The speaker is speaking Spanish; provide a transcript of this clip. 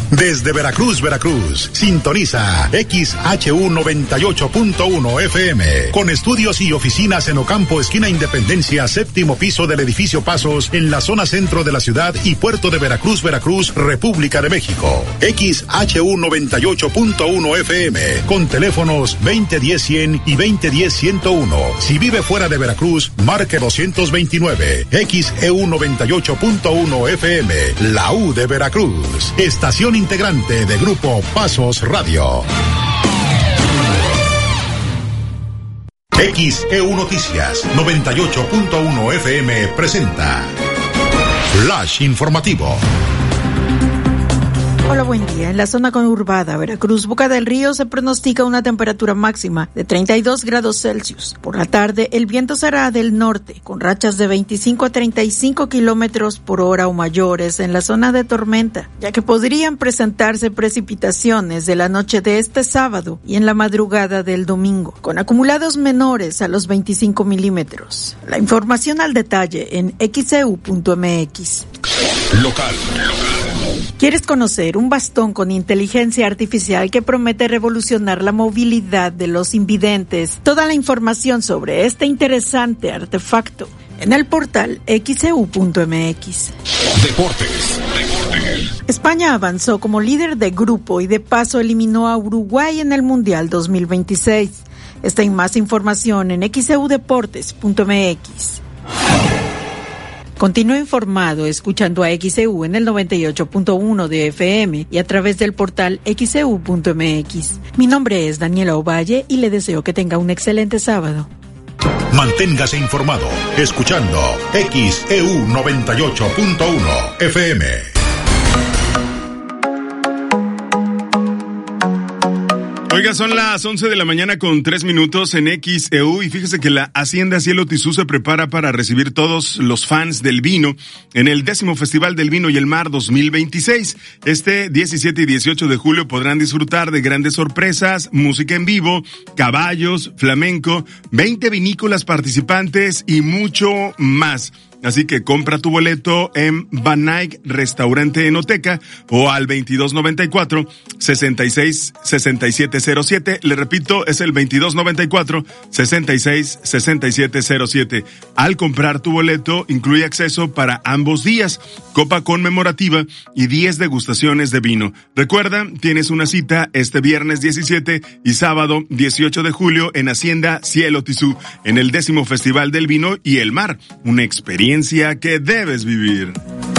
Desde Veracruz, Veracruz, sintoniza XHU 98.1 FM, con estudios y oficinas en Ocampo, esquina Independencia, séptimo piso del edificio Pasos, en la zona centro de la ciudad y puerto de Veracruz, Veracruz, República de México. XHU 98.1 FM, con teléfonos 2010-100 y 2010-101. Si vive fuera de Veracruz, marque 229. XEU 98.1 FM, la U de Veracruz. Estación integrante de Grupo Pasos Radio. XEU Noticias 98.1 FM presenta Flash Informativo. Hola, buen día. En la zona conurbada Veracruz, Boca del Río, se pronostica una temperatura máxima de 32 grados Celsius. Por la tarde, el viento será del norte, con rachas de 25 a 35 kilómetros por hora o mayores en la zona de tormenta, ya que podrían presentarse precipitaciones de la noche de este sábado y en la madrugada del domingo, con acumulados menores a los 25 milímetros. La información al detalle en xeu.mx. Local. ¿Quieres conocer un bastón con inteligencia artificial que promete revolucionar la movilidad de los invidentes? Toda la información sobre este interesante artefacto en el portal xeu.mx. Deportes. España avanzó como líder de grupo y de paso eliminó a Uruguay en el Mundial 2026. Está en más información en xeudeportes.mx. Continúa informado escuchando a XEU en el 98.1 de FM y a través del portal xeu.mx. Mi nombre es Daniela Ovalle y le deseo que tenga un excelente sábado. Manténgase informado escuchando XEU 98.1 FM. Oiga, son las 11 de la mañana con 3 minutos en XEU y fíjese que la Hacienda Cielo Tizú se prepara para recibir todos los fans del vino en el 10º Festival del Vino y el Mar 2026. Este 17 y 18 de julio podrán disfrutar de grandes sorpresas, música en vivo, caballos, flamenco, 20 vinícolas participantes y mucho más. Así que compra tu boleto en Van Eyck Restaurante Enoteca o al 2294-666707. Le repito, es el 2294-666707. Al comprar tu boleto, incluye acceso para ambos días, copa conmemorativa y 10 degustaciones de vino. Recuerda, tienes una cita este viernes 17 y sábado 18 de julio en Hacienda Cielo Tizú, en el 10º Festival del Vino y el Mar. Una experiencia que debes vivir.